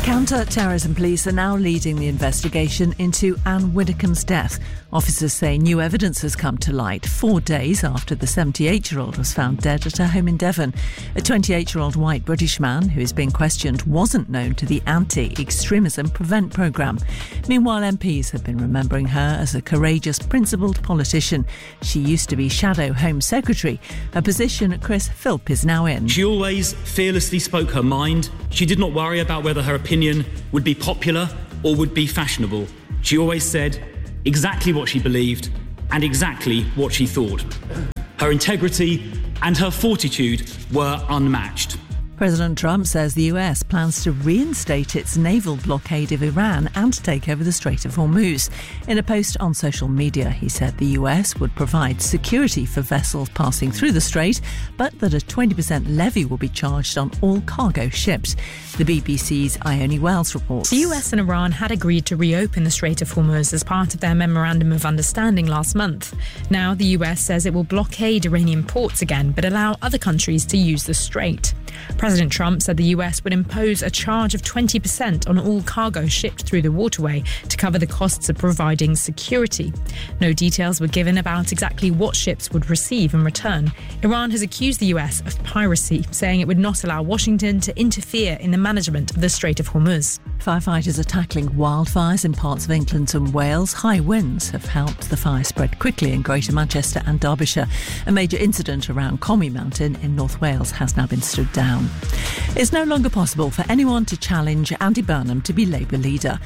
Counter-terrorism police are now leading the investigation into Anne Widdecombe's death. Officers say new evidence has come to light 4 days after the 78-year-old was found dead at her home in Devon. A 28-year-old white British man who is being questioned wasn't known to the Anti-Extremism Prevent programme. Meanwhile, MPs have been remembering her as a courageous, principled politician. She used to be Shadow Home Secretary, a position Chris Philp is now in. She always fearlessly spoke her mind. She did not worry about whether her opinion would be popular or would be fashionable. She always said exactly what she believed and exactly what she thought. Her integrity and her fortitude were unmatched. President Trump says the US plans to reinstate its naval blockade of Iran and take over the Strait of Hormuz. In a post on social media, he said the US would provide security for vessels passing through the strait, but that a 20% levy will be charged on all cargo ships. The BBC's Ione Wells reports. The US and Iran had agreed to reopen the Strait of Hormuz as part of their Memorandum of Understanding last month. Now the US says it will blockade Iranian ports again, but allow other countries to use the strait. President Trump said the US would impose a charge of 20% on all cargo shipped through the waterway to cover the costs of providing security. No details were given about exactly what ships would receive in return. Iran has accused the US of piracy, saying it would not allow Washington to interfere in the management of the Strait of Hormuz. Firefighters are tackling wildfires in parts of England and Wales. High winds have helped the fire spread quickly in Greater Manchester and Derbyshire. A major incident around Comey Mountain in North Wales has now been stood down. It's no longer possible for anyone to challenge Andy Burnham to be Labour leader.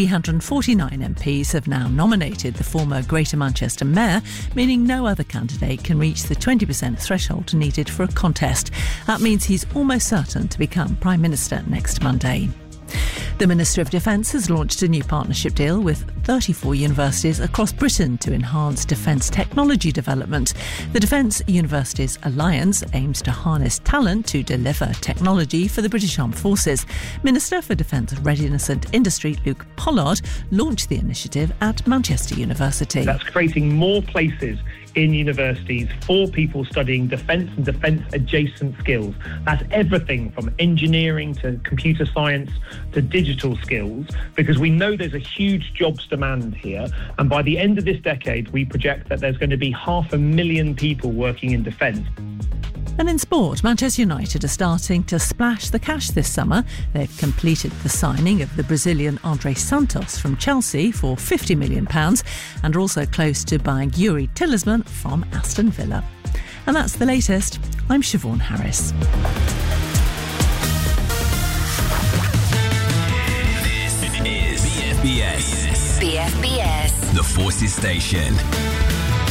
349 MPs have now nominated the former Greater Manchester mayor, meaning no other candidate can reach the 20% threshold needed for a contest. That means he's almost certain to become Prime Minister next Monday. The Minister of Defence has launched a new partnership deal with 34 universities across Britain to enhance defence technology development. The Defence Universities Alliance aims to harness talent to deliver technology for the British Armed Forces. Minister for Defence Readiness and Industry Luke Pollard launched the initiative at Manchester University. That's creating more places in universities for people studying defence and defence-adjacent skills. That's everything from engineering to computer science to digital skills, because we know there's a huge jobs demand here, and by the end of this decade we project that there's going to be 500,000 people working in defence. And in sport, Manchester United are starting to splash the cash this summer. They've completed the signing of the Brazilian Andre Santos from Chelsea for £50 million and are also close to buying Yuri Tillman from Aston Villa. And that's the latest. I'm Siobhan Harris. This is BFBS. The Forces Station.